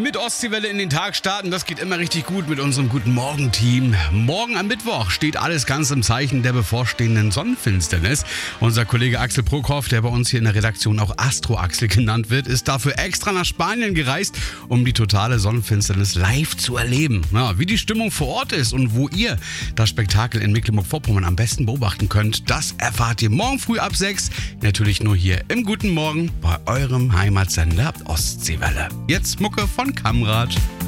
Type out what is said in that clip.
mit Ostseewelle in den Tag starten, das geht immer richtig gut mit unserem Guten Morgen-Team. Morgen am Mittwoch steht alles ganz im Zeichen der bevorstehenden Sonnenfinsternis. Unser Kollege Axel Prokop, der bei uns hier in der Redaktion auch Astro-Axel genannt wird, ist dafür extra nach Spanien gereist, um die totale Sonnenfinsternis live zu erleben. Ja, wie die Stimmung vor Ort ist und wo ihr das Spektakel in Mecklenburg-Vorpommern am besten beobachten könnt, das erfahrt ihr morgen früh ab 6. Natürlich nur hier im Guten Morgen bei eurem Heimatsender Ostseewelle. Jetzt Mucke von Kamrat.